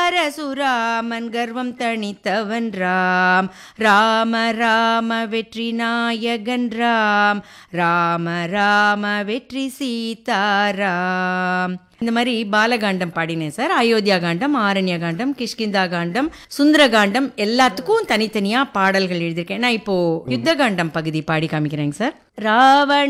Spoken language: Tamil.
பரசுராமன் கர்வம் தணித்தவன் ராம். ராம ராம வெற்றி நாயகன் ராம். ராம ராம வெற்றி சீதாராம். இந்த மாதிரி பாலகாண்டம் பாடினேன் சார். அயோத்தியா காண்டம், ஆரண்ய காண்டம், கிஷ்கிந்தா காண்டம், சுந்தர காண்டம் எல்லாத்துக்கும் தனித்தனியா பாடல்கள் எழுதியிருக்கேன். நான் இப்போ யுத்த காண்டம் பகுதி பாடி காமிக்கிறேங்க சார். ராவண